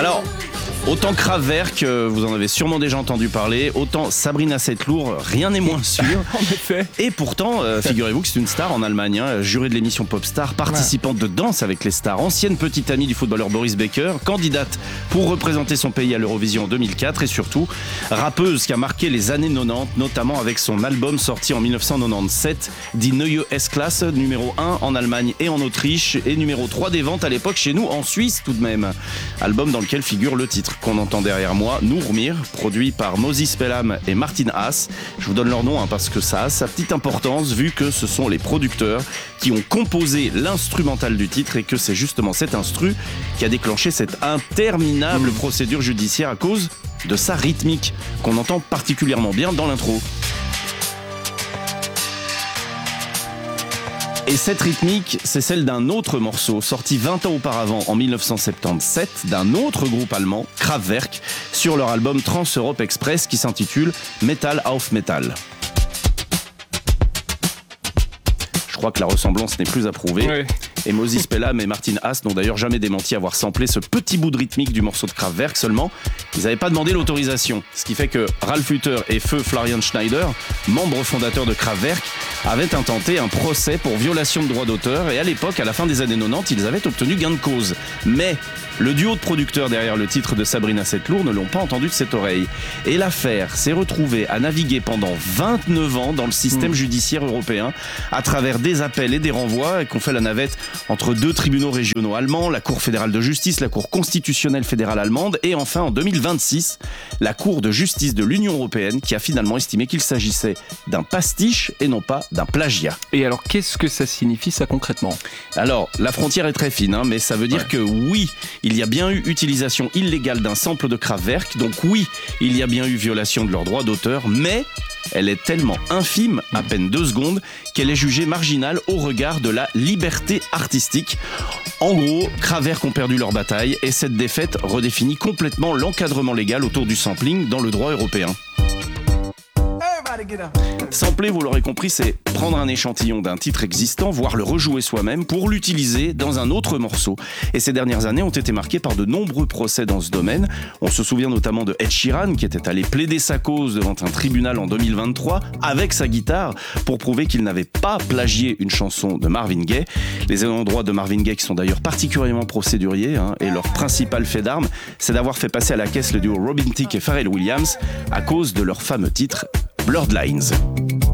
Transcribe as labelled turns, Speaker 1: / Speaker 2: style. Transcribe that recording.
Speaker 1: Alors, autant Kraftwerk, vous en avez sûrement déjà entendu parler, autant Sabrina Settler, rien n'est moins sûr.
Speaker 2: En effet.
Speaker 1: Et pourtant, figurez-vous que c'est une star en Allemagne, hein, jurée de l'émission Popstar, participante de Danse avec les stars, ancienne petite amie du footballeur Boris Becker, candidate pour représenter son pays à l'Eurovision en 2004 et surtout rappeuse qui a marqué les années 90, notamment avec son album sorti en 1997, Die Neue S-Klasse, numéro 1 en Allemagne et en Autriche et numéro 3 des ventes à l'époque chez nous en Suisse tout de même. Album dans lequel figure le titre qu'on entend derrière moi, Nourmir, produit par Moses Pelham et Martin Haas. Je vous donne leur nom parce que ça a sa petite importance vu que ce sont les producteurs qui ont composé l'instrumental du titre et que c'est justement cet instru qui a déclenché cette interminable procédure judiciaire à cause de sa rythmique qu'on entend particulièrement bien dans l'intro. Et cette rythmique, c'est celle d'un autre morceau sorti 20 ans auparavant, en 1977, d'un autre groupe allemand, Kraftwerk, sur leur album Trans-Europe Express qui s'intitule Metal auf Metal. Je crois que la ressemblance n'est plus à prouver.
Speaker 2: Ouais.
Speaker 1: Et Moses Pelham et Martin Haas n'ont d'ailleurs jamais démenti avoir samplé ce petit bout de rythmique du morceau de Kraftwerk, seulement ils n'avaient pas demandé l'autorisation. Ce qui fait que Ralf Luther et feu Florian Schneider, membres fondateurs de Kraftwerk, avaient intenté un procès pour violation de droits d'auteur et à l'époque, à la fin des années 90, ils avaient obtenu gain de cause. Mais le duo de producteurs derrière le titre de Sabrina Settler ne l'ont pas entendu de cette oreille. Et l'affaire s'est retrouvée à naviguer pendant 29 ans dans le système judiciaire européen à travers des appels et des renvois et qu'on fait la navette entre deux tribunaux régionaux allemands, la Cour fédérale de justice, la Cour constitutionnelle fédérale allemande et enfin en 2026, la Cour de justice de l'Union européenne qui a finalement estimé qu'il s'agissait d'un pastiche et non pas d'un plagiat.
Speaker 2: Et alors, qu'est-ce que ça signifie ça concrètement ?
Speaker 1: Alors, la frontière est très fine, mais ça veut dire que oui, il y a bien eu utilisation illégale d'un sample de Kraftwerk, donc oui, il y a bien eu violation de leurs droits d'auteur, mais elle est tellement infime, à peine 2 secondes, qu'elle est jugée marginale au regard de la liberté artistique. En gros, Kraftwerk ont perdu leur bataille et cette défaite redéfinit complètement l'encadrement légal autour du sampling dans le droit européen. Sampler, vous l'aurez compris, c'est prendre un échantillon d'un titre existant, voire le rejouer soi-même pour l'utiliser dans un autre morceau. Et ces dernières années ont été marquées par de nombreux procès dans ce domaine. On se souvient notamment de Ed Sheeran qui était allé plaider sa cause devant un tribunal en 2023 avec sa guitare pour prouver qu'il n'avait pas plagié une chanson de Marvin Gaye. Les ayants droit de Marvin Gaye qui sont d'ailleurs particulièrement procéduriers et leur principal fait d'armes, c'est d'avoir fait passer à la caisse le duo Robin Thicke et Pharrell Williams à cause de leur fameux titre Blurred Lines.